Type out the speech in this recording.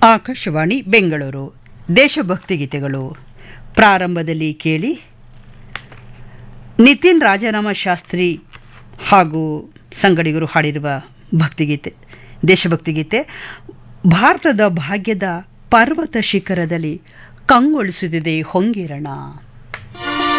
ಆಕಾಶವಾಣಿ ಬೆಂಗಳೂರು ದೇಶಭಕ್ತಿ ಗೀತೆಗಳು ಪ್ರಾರಂಭದಲ್ಲಿ ಕೇಳಿ ನಿತಿನ್ ರಾಜರಾಮ ಶಾಸ್ತ್ರಿ ಹಾಗೂ ಸಂಗಡಿಗರು ಹಾಡಿರುವ ಭಕ್ತಿಗೀತೆ ದೇಶಭಕ್ತಿ ಗೀತೆ. ಭಾರತದ ಭಾಗ್ಯದ ಪರ್ವತ ಶಿಖರದಲ್ಲಿ ಕಂಗೊಳಿಸುತ್ತಿದೆ ಹೊಂಗಿರಣ.